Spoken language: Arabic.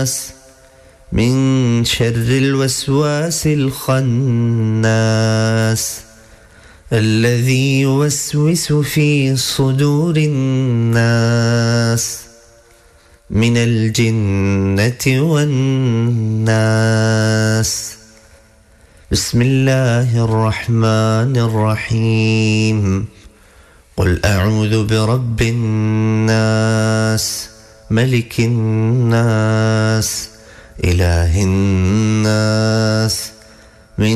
الناس من شر الوسواس الخناس الذي يوسوس في صدور الناس من الجنة والناس. بسم الله الرحمن الرحيم. قل أعوذ برب الناس ملك الناس إله الناس